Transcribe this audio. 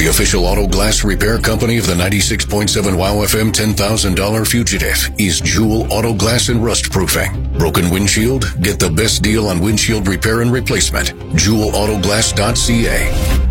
The official auto glass repair company of the 96.7 WOW FM $10,000 fugitive is Jewel Auto Glass and Rust Proofing. Broken windshield? Get the best deal on windshield repair and replacement. JewelAutoGlass.ca.